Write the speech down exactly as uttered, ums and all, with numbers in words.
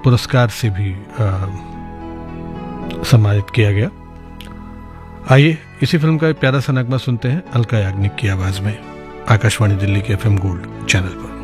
पुरस्कार से भी सम्मानित किया गया। आइए इसी फिल्म का एक प्यारा सा नगमा सुनते हैं अलका याग्निक की आवाज में, आकाशवाणी दिल्ली के एफएम गोल्ड चैनल पर।